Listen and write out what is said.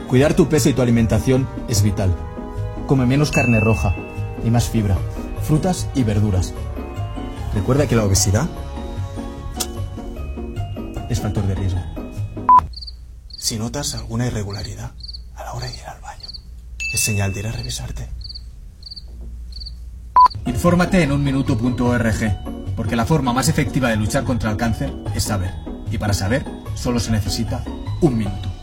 Cuidar tu peso y tu alimentación es vital. Come menos carne roja y más fibra, frutas y verduras. Recuerda que la obesidad Es factor de riesgo. Si notas alguna irregularidad a la hora de ir al baño, es señal de ir a revisarte. Infórmate en unminuto.org, porque la forma más efectiva de luchar contra el cáncer es saber. Y para saber, solo se necesita un minuto.